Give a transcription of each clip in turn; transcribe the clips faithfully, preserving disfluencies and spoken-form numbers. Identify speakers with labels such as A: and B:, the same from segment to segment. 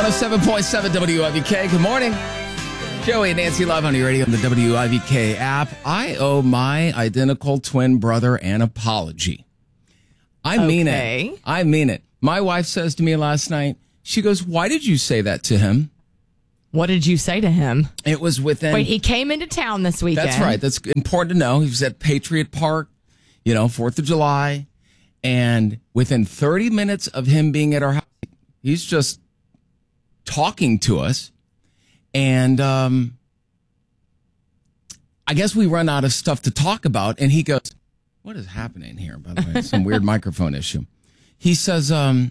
A: oh seven point seven W I V K. Good morning. Joey and Nancy live on your radio on the W I V K app. I owe my identical twin brother an apology. I mean
B: okay.
A: it. I mean it. My wife says to me last night, she goes, why did you say that to him?
B: What did you say to him?
A: It was within...
B: Wait, he came into town this weekend.
A: That's right. That's important to know. He was at Patriot Park, you know, fourth of July. And within thirty minutes of him being at our house, he's just talking to us. And um, I guess we run out of stuff to talk about. And he goes, what is happening here, by the way? Some weird microphone issue. He says, um,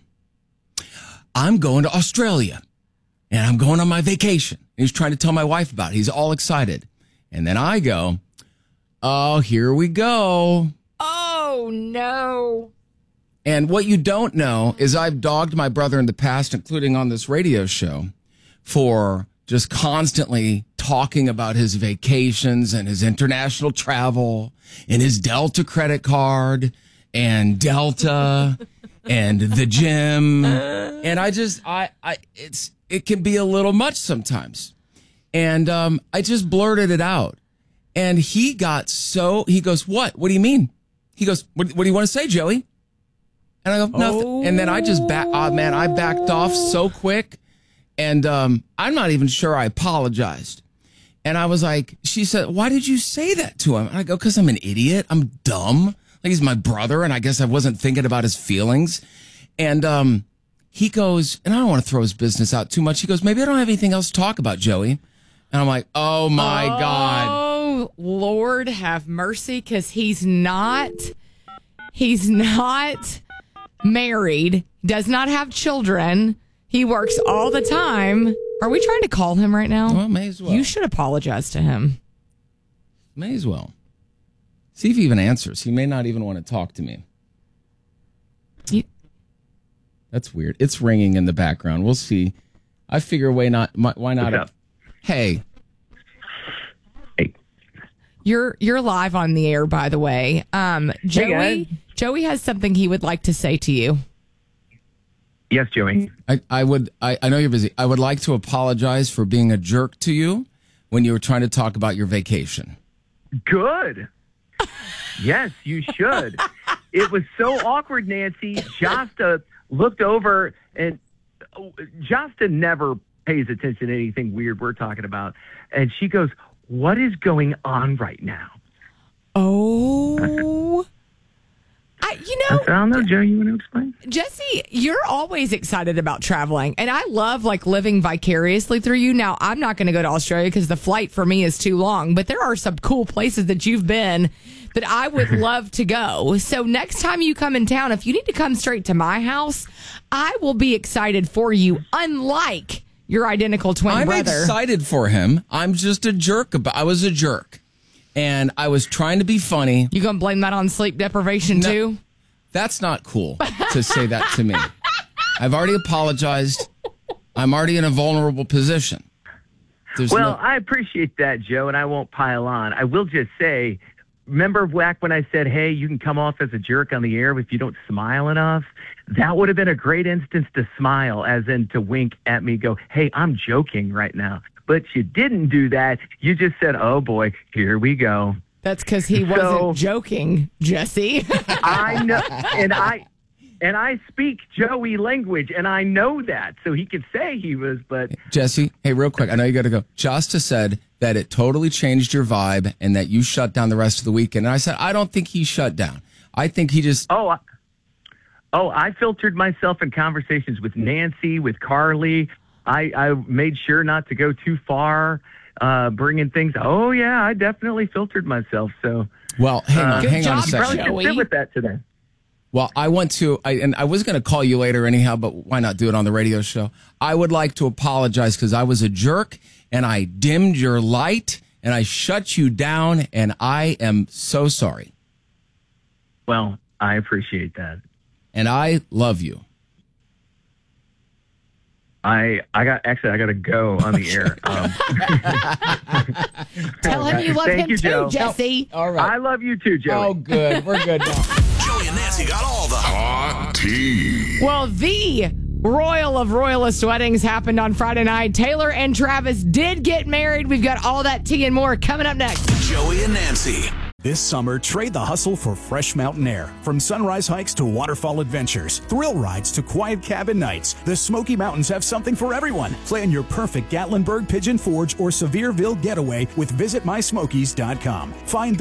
A: I'm going to Australia. And I'm going on my vacation. And he's trying to tell my wife about it. He's all excited. And then I go, oh, here we go.
B: Oh, no.
A: And what you don't know is I've dogged my brother in the past, including on this radio show, for just constantly talking about his vacations and his international travel and his Delta credit card and Delta and the gym. And I just, I, I, it's, it can be a little much sometimes. And um, I just blurted it out. And he got so, he goes, what? What do you mean? He goes, what, what do you want to say, Joey? And I go, nothing. Oh. And then I just back, oh man, I backed off so quick. And um, I'm not even sure I apologized. And I was like, she said, why did you say that to him? And I go, because I'm an idiot. I'm dumb. Like he's my brother. And I guess I wasn't thinking about his feelings. And um, he goes, and I don't want to throw his business out too much. He goes, maybe I don't have anything else to talk about, Joey. And I'm like, oh my
B: oh,
A: God.
B: Oh, Lord have mercy. Because he's not, he's not married, does not have children. He works all the time. Are we trying to call him right now?
A: Well, may as well.
B: You should apologize to him.
A: May as well. See if he even answers. He may not even want to talk to me.
B: You...
A: That's weird. It's ringing in the background. We'll see. I figure why not? Why not?
C: What's up?
A: Hey.
C: Hey.
B: You're you're live on the air, by the way. Um, Joey,
C: hey
B: Joey has something he would like to say to you.
C: Yes, Joey.
A: I, I would. I, I know you're busy. I would like to apologize for being a jerk to you when you were trying to talk about your vacation.
C: Good. Yes, you should. It was so awkward, Nancy. Josta looked over, and Josta never pays attention to anything weird we're talking about. And she goes, what is going on right now?
B: Oh. I, you know,
C: I, said, I don't know, Joe, you want to explain?
B: Jesse, you're always excited about traveling, and I love like living vicariously through you. Now, I'm not going to go to Australia because the flight for me is too long, but there are some cool places that you've been that I would love to go. So next time you come in town, if you need to come straight to my house, I will be excited for you, unlike your identical twin
A: I'm
B: brother.
A: I'm excited for him. I'm just a jerk. About, I was a jerk. And I was trying to be funny.
B: You gonna blame that on sleep deprivation
A: no,
B: too?
A: That's not cool to say that to me. I've already apologized. I'm already in a vulnerable position. There's
C: well,
A: no-
C: I appreciate that, Joe, and I won't pile on. I will just say, remember back when I said, hey, you can come off as a jerk on the air if you don't smile enough? That would have been a great instance to smile, as in to wink at me, go, hey, I'm joking right now. But you didn't do that. You just said, oh, boy, here we go.
B: That's because he wasn't
C: so,
B: joking, Jesse.
C: I know, and I and I speak Joey language, and I know that. So he could say he was, but...
A: Jesse, hey, real quick, I know you got to go. Josta said that it totally changed your vibe and that you shut down the rest of the weekend. And I said, I don't think he shut down. I think he just...
C: Oh, I, oh, I filtered myself in conversations with Nancy, with Carly. I, I made sure not to go too far, uh, bringing things. Oh, yeah, I definitely filtered myself. So,
A: well, hang on,
C: uh,
A: hang
B: job,
A: on a second.
C: Probably should sit with that today.
A: Well, I want to, I, and I was going to call you later anyhow, but why not do it on the radio show? I would like to apologize because I was a jerk and I dimmed your light and I shut you down, and I am so sorry.
C: Well, I appreciate that.
A: And I love you.
C: I I got actually I got to go on the air. Um,
B: Tell him you love
C: Thank
B: him
C: you,
B: too,
C: Joe.
B: Jesse.
A: All right.
C: I love you too, Joey.
A: Oh, good. We're good now.
D: Joey and Nancy got all the hot tea.
B: Well, the royal of royalist weddings happened on Friday night. Taylor and Travis did get married. We've got all that tea and more coming up next.
D: Joey and Nancy.
E: This summer, trade the hustle for fresh mountain air. From sunrise hikes to waterfall adventures, thrill rides to quiet cabin nights, the Smoky Mountains have something for everyone. Plan your perfect Gatlinburg, Pigeon Forge, or Sevierville getaway with visit my smokies dot com. Find